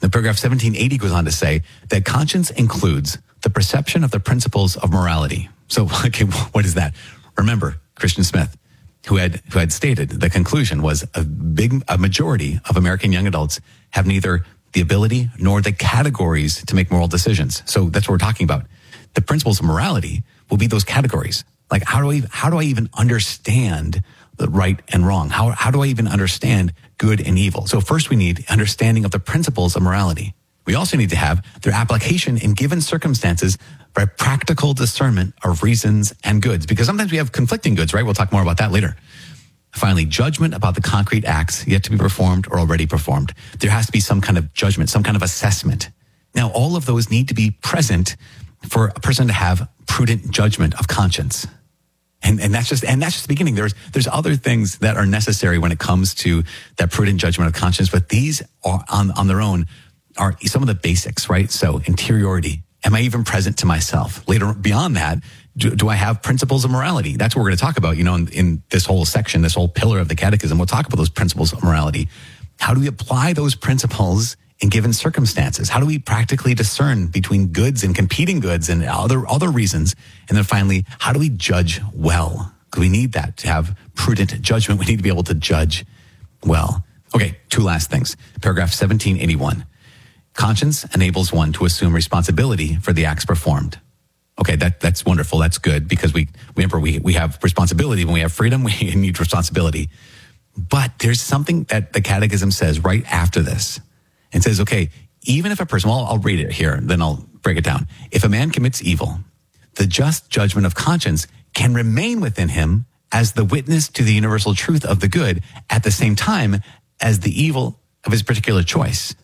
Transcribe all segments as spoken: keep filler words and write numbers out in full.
The paragraph seventeen eighty goes on to say that conscience includes the perception of the principles of morality. So, okay, what is that? Remember, Christian Smith, who had who had stated the conclusion was a big a majority of American young adults have neither the ability nor the categories to make moral decisions. So that's what we're talking about. The principles of morality will be those categories. Like, how do I how do I even understand the right and wrong? How how do I even understand good and evil? So first we need understanding of the principles of morality. We also need to have their application in given circumstances by practical discernment of reasons and goods, because sometimes we have conflicting goods, right? We'll talk more about that later. Finally, judgment about the concrete acts yet to be performed or already performed. There has to be some kind of judgment, some kind of assessment. Now, all of those need to be present for a person to have prudent judgment of conscience. And, and that's just and that's just the beginning. There's there's other things that are necessary when it comes to that prudent judgment of conscience, but these are on, on their own are some of the basics, right? So interiority. Am I even present to myself? Later, beyond that, do, do I have principles of morality? That's what we're going to talk about, you know, in, in this whole section, this whole pillar of the catechism. We'll talk about those principles of morality. How do we apply those principles in given circumstances? How do we practically discern between goods and competing goods and other, other reasons? And then finally, how do we judge well? Because we need that to have prudent judgment. We need to be able to judge well. Okay, two last things. Paragraph seventeen eighty-one. Conscience enables one to assume responsibility for the acts performed. Okay, that, that's wonderful. That's good, because we remember we, we have responsibility. When we have freedom, we need responsibility. But there's something that the Catechism says right after this. It says, okay, even if a person, well, I'll read it here, then I'll break it down. If a man commits evil, the just judgment of conscience can remain within him as the witness to the universal truth of the good at the same time as the evil of his particular choice.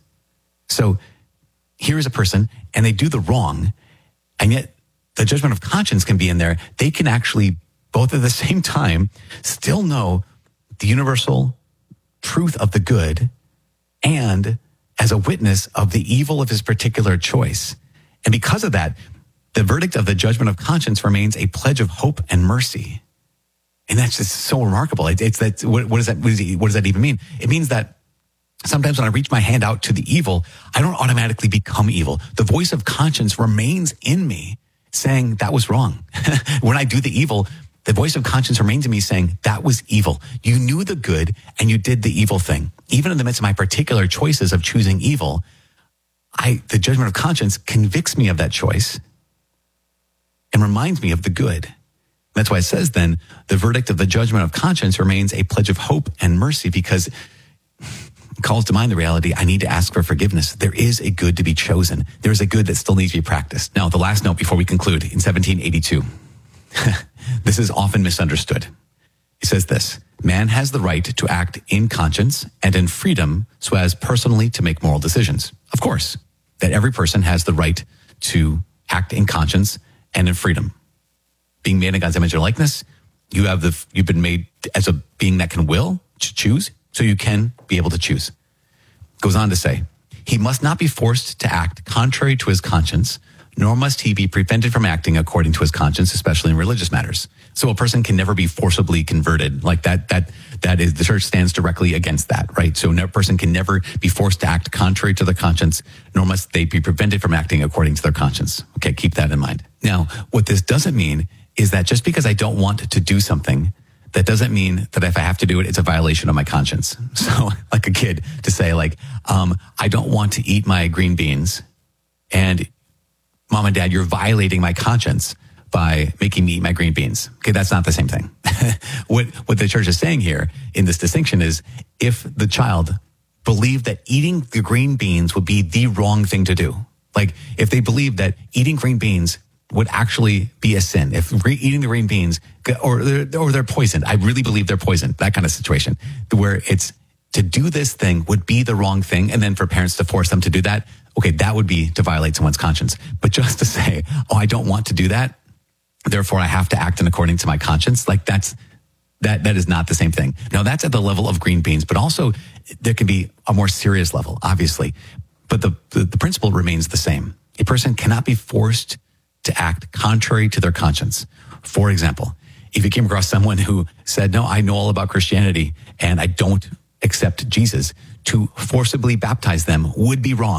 So here is a person and they do the wrong, and yet the judgment of conscience can be in there. They can actually, both at the same time, still know the universal truth of the good and as a witness of the evil of his particular choice. And because of that, the verdict of the judgment of conscience remains a pledge of hope and mercy. And that's just so remarkable. It, it's that, what, what, does that, what, does it, what does that even mean? It means that sometimes when I reach my hand out to the evil, I don't automatically become evil. The voice of conscience remains in me saying that was wrong. When I do the evil, the voice of conscience remains in me saying that was evil. You knew the good and you did the evil thing. Even in the midst of my particular choices of choosing evil, I, the judgment of conscience convicts me of that choice and reminds me of the good. That's why it says then, the verdict of the judgment of conscience remains a pledge of hope and mercy, because calls to mind the reality, I need to ask for forgiveness. There is a good to be chosen. There is a good that still needs to be practiced. Now, the last note before we conclude, in seventeen eighty-two, this is often misunderstood. It says this: man has the right to act in conscience and in freedom so as personally to make moral decisions. Of course, that every person has the right to act in conscience and in freedom. Being made in God's image and likeness, you have the, you've been made as a being that can will to choose. So you can be able to choose. Goes on to say, he must not be forced to act contrary to his conscience, nor must he be prevented from acting according to his conscience, especially in religious matters. So a person can never be forcibly converted. Like that, that, that is, the church stands directly against that, right? So a person can never be forced to act contrary to their conscience, nor must they be prevented from acting according to their conscience. Okay, keep that in mind. Now, what this doesn't mean is that just because I don't want to do something, that doesn't mean that if I have to do it, it's a violation of my conscience. So like a kid to say like, um, I don't want to eat my green beans, and mom and dad, you're violating my conscience by making me eat my green beans. Okay, that's not the same thing. what, what the church is saying here in this distinction is, if the child believed that eating the green beans would be the wrong thing to do, like if they believed that eating green beans would actually be a sin, if re- eating the green beans, or they're, or they're poisoned. I really believe they're poisoned, that kind of situation, where it's to do this thing would be the wrong thing. And then for parents to force them to do that, okay, that would be to violate someone's conscience. But just to say, oh, I don't want to do that, therefore I have to act in according to my conscience, like that's, that, that is not the same thing. Now that's at the level of green beans, but also there can be a more serious level, obviously. But the, the, the principle remains the same. A person cannot be forced to act contrary to their conscience. For example, if you came across someone who said, no, I know all about Christianity and I don't accept Jesus, to forcibly baptize them would be wrong.